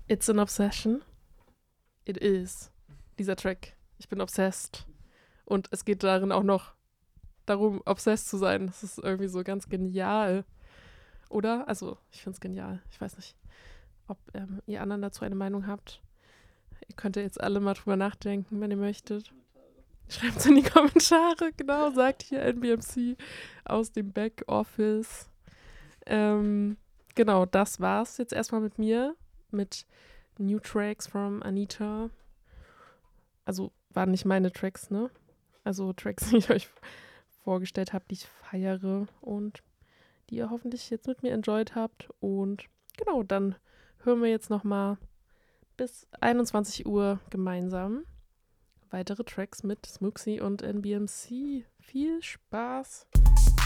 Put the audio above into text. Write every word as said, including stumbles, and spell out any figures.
It's an obsession. It is. Dieser Track. Ich bin obsessed. Und es geht darin auch noch darum, obsessed zu sein. Das ist irgendwie so ganz genial. Oder? Also, ich finde es genial. Ich weiß nicht, ob ähm, ihr anderen dazu eine Meinung habt. Ihr könnt ja jetzt alle mal drüber nachdenken, wenn ihr möchtet. Schreibt es in die Kommentare, genau, sagt hier N B M C aus dem Backoffice. Ähm, genau, das war's jetzt erstmal mit mir, mit New Tracks from Anita. Also waren nicht meine Tracks, ne? Also Tracks, die ich euch vorgestellt habe, die ich feiere und die ihr hoffentlich jetzt mit mir enjoyed habt. Und genau, dann hören wir jetzt nochmal bis einundzwanzig Uhr gemeinsam weitere Tracks mit Smooxy und N B M C. Viel Spaß!